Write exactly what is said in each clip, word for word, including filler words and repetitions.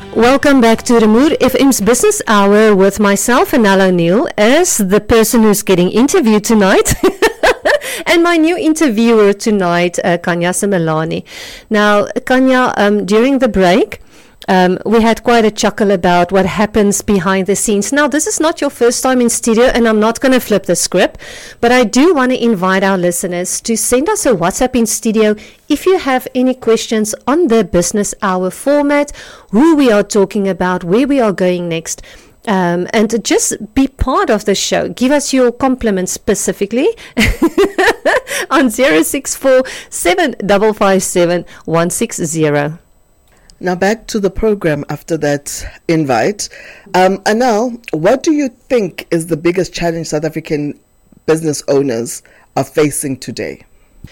Welcome back to Remoer F M's Business Hour with myself, Anel O'Neill, as the person who's getting interviewed tonight. And my new interviewer tonight, uh, Kanya Simelane. Now, Kanya, um, during the break, Um, we had quite a chuckle about what happens behind the scenes. Now, this is not your first time in studio, and I'm not going to flip the script, but I do want to invite our listeners to send us a WhatsApp in studio if you have any questions on the business hour format, who we are talking about, where we are going next. Um, and just be part of the show. Give us your compliments specifically on zero six four, seven five five seven, one six zero. Now back to the program after that invite. Um, Anel, what do you think is the biggest challenge South African business owners are facing today?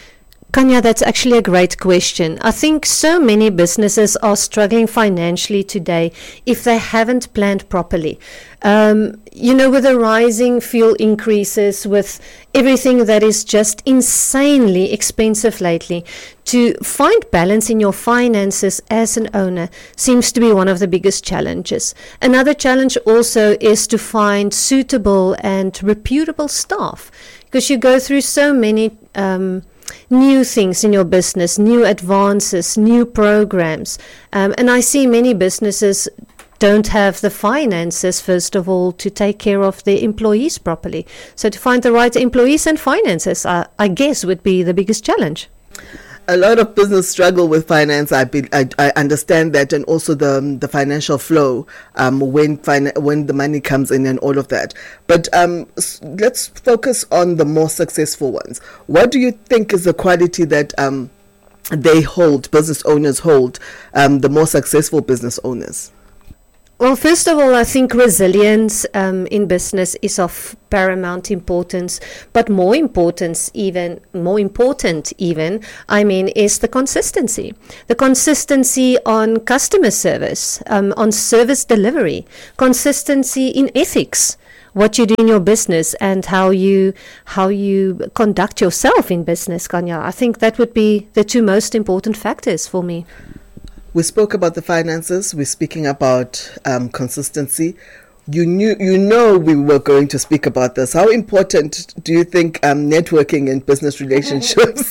Kanya, that's actually a great question. I think so many businesses are struggling financially today if they haven't planned properly. Um, you know, with the rising fuel increases, with everything that is just insanely expensive lately, to find balance in your finances as an owner seems to be one of the biggest challenges. Another challenge also is to find suitable and reputable staff, because you go through so many um, new things in your business, new advances, new programs. Um, and I see many businesses don't have the finances, first of all, to take care of their employees properly. So to find the right employees and finances, I, I guess, would be the biggest challenge. A lot of business struggle with finance. I, be, I, I understand that, and also the the financial flow um, when fin- when the money comes in and all of that. But um, let's focus on the more successful ones. What do you think is the quality that um, they hold, business owners hold, um, the more successful business owners? Well, first of all, I think resilience um, in business is of paramount importance, but more importance even, more important even, I mean, is the consistency. The consistency on customer service, um, on service delivery, consistency in ethics, what you do in your business and how you how you conduct yourself in business, Kanya. I think that would be the two most important factors for me. We spoke about the finances. We're speaking about um, consistency. You knew, you know, we were going to speak about this. How important do you think um, networking and business relationships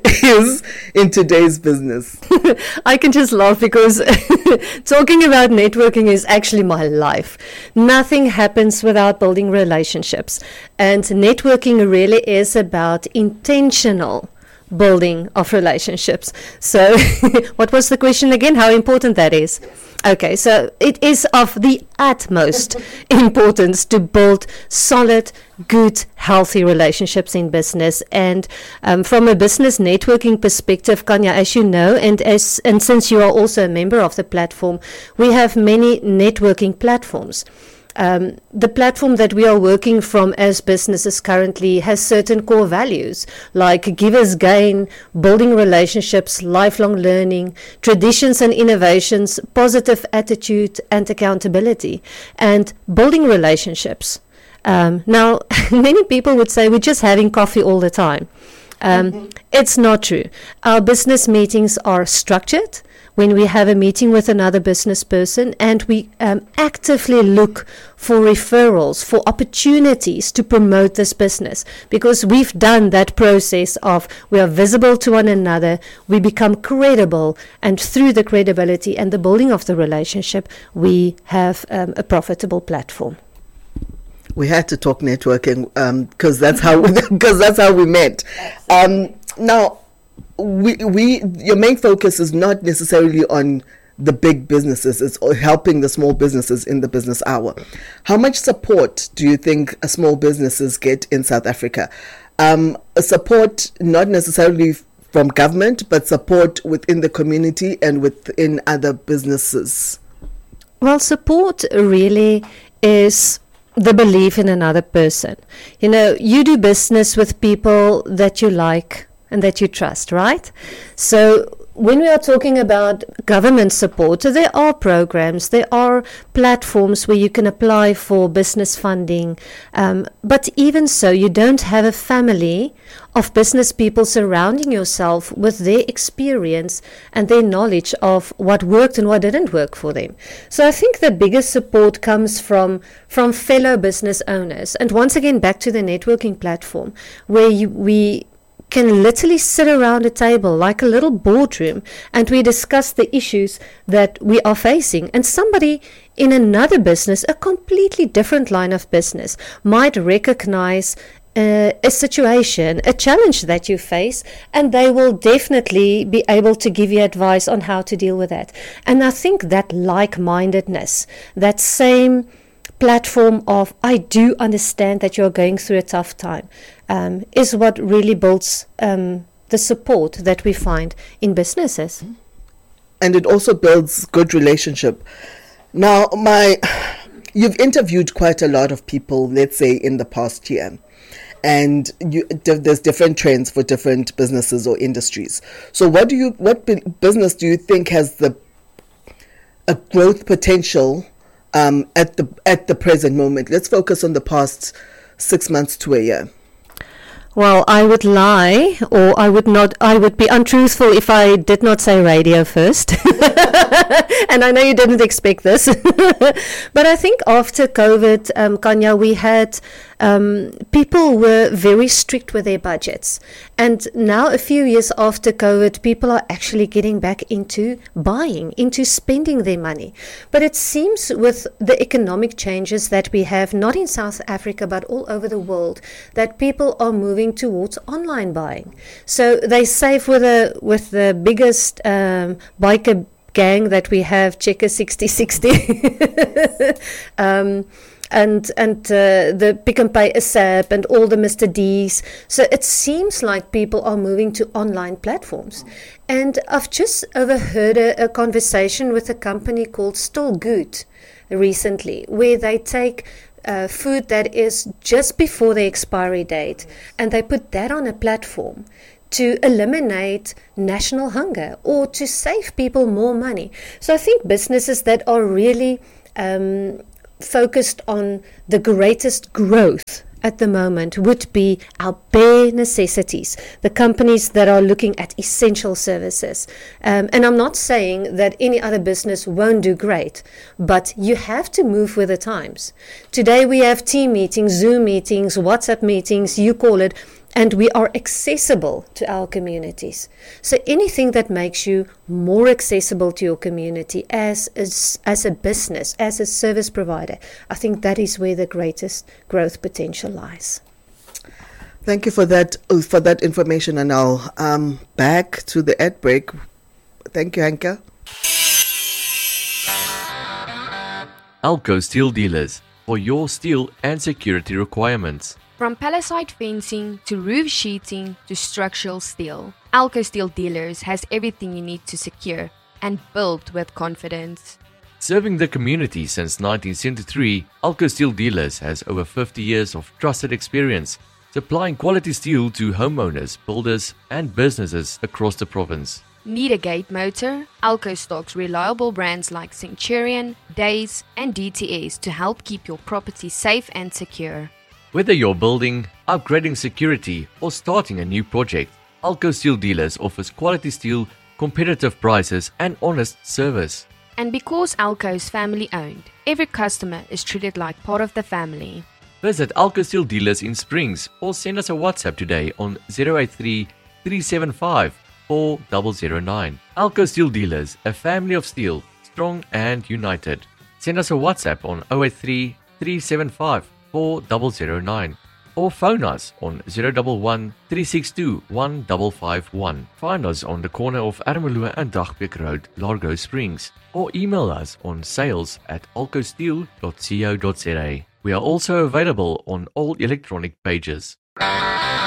is in today's business? I can just laugh because talking about networking is actually my life. Nothing happens without building relationships, and networking really is about intentional building of relationships. So what was the question again? How important that is? Okay, so it is of the utmost importance to build solid, good, healthy relationships in business. And um, from a business networking perspective, Kanya, as you know, and as and since you are also a member of the platform, we have many networking platforms. Um, the platform that we are working from as businesses currently has certain core values like givers gain, building relationships, lifelong learning, traditions and innovations, positive attitude and accountability, and building relationships. Um, now, many people would say we're just having coffee all the time. Um, mm-hmm. It's not true. Our business meetings are structured. When we have a meeting with another business person, and we um, actively look for referrals, for opportunities to promote this business, because we've done that process of we are visible to one another, we become credible, and through the credibility and the building of the relationship, we have um, a profitable platform. We had to talk networking because um, that's how because that's how we met. Um, now. We, we, your main focus is not necessarily on the big businesses, it's helping the small businesses in the business hour. How much support do you think small businesses get in South Africa? Um, support not necessarily from government, but support within the community and within other businesses. Well, support really is the belief in another person. You know, you do business with people that you like and that you trust, right? So when we are talking about government support, there are programs, there are platforms where you can apply for business funding. Um, but even so, you don't have a family of business people surrounding yourself with their experience and their knowledge of what worked and what didn't work for them. So I think the biggest support comes from, from fellow business owners. And once again, back to the networking platform, where you, we can literally sit around a table like a little boardroom and we discuss the issues that we are facing. And somebody in another business, a completely different line of business, might recognize uh, a situation, a challenge that you face, and they will definitely be able to give you advice on how to deal with that. And I think that like-mindedness, that same platform of, I do understand that you're going through a tough time, um, is what really builds um, the support that we find in businesses. And it also builds good relationship. Now, my, you've interviewed quite a lot of people, let's say, in the past year. And you, there's different trends for different businesses or industries. So what do you, what business do you think has the a growth potential Um, at the at the present moment? Let's focus on the past six months to a year. Well, I would lie, or I would not. I would be untruthful if I did not say radio first. And I know you didn't expect this, but I think after COVID, um, Kanya, we had um, people were very strict with their budgets, and now a few years after COVID, people are actually getting back into buying, into spending their money. But it seems with the economic changes that we have, not in South Africa but all over the world, that people are moving towards online buying. So they save with a with the biggest um, biker gang that we have, Checker sixty sixty, um, and and uh, the Pick n Pay A S A P and all the Mister D's. So it seems like people are moving to online platforms. And I've just overheard a, a conversation with a company called Still Good recently, where they take Uh, food that is just before the expiry date, and they put that on a platform to eliminate national hunger or to save people more money. So I think businesses that are really um, focused on the greatest growth at the moment would be our bare necessities, the companies that are looking at essential services. Um, and I'm not saying that any other business won't do great, but you have to move with the times. Today we have team meetings, Zoom meetings, WhatsApp meetings, you call it, and we are accessible to our communities. So anything that makes you more accessible to your community as a, as a business, as a service provider, I think that is where the greatest growth potential lies. Thank you for that for that information. And now um, back to the ad break. Thank you, Hanka. Alco Steel Dealers for your steel and security requirements. From palisade fencing to roof sheeting to structural steel, Alco Steel Dealers has everything you need to secure and build with confidence. Serving the community since nineteen seventy-three, Alco Steel Dealers has over fifty years of trusted experience, supplying quality steel to homeowners, builders and businesses across the province. Need a gate motor? Alco stocks reliable brands like Centurion, Days and D T S to help keep your property safe and secure. Whether you're building, upgrading security or starting a new project, Alco Steel Dealers offers quality steel, competitive prices and honest service. And because Alco is family owned, every customer is treated like part of the family. Visit Alco Steel Dealers in Springs or send us a WhatsApp today on zero eight three, three seven five, four zero zero nine. Alco Steel Dealers, a family of steel, strong and united. Send us a WhatsApp on zero eight three, three seven five, four zero zero nine or phone us on zero one one, three six two, one five five one. Find us on the corner of Ermelo and Dagbeek Road, Largo Springs, or email us on sales at alcosteel dot co dot za. We are also available on all electronic pages.